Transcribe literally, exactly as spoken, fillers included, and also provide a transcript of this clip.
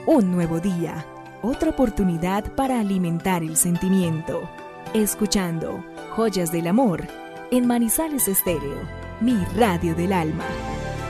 Un nuevo día, otra oportunidad para alimentar el sentimiento. Escuchando Joyas del Amor en Manizales Estéreo, mi radio del alma.